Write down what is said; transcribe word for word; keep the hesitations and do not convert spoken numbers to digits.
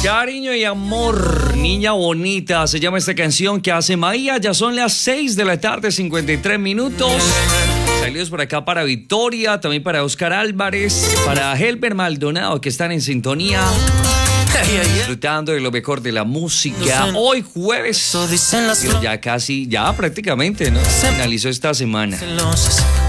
Cariño y amor, niña bonita, se llama esta canción que hace Maía. Ya son las seis de la tarde, cincuenta y tres minutos. Saludos por acá para Victoria, también para Oscar Álvarez, para Helber Maldonado, que están en sintonía, disfrutando de lo mejor de la música. Hoy jueves, ya casi, ya prácticamente, ¿no? Finalizó esta semana.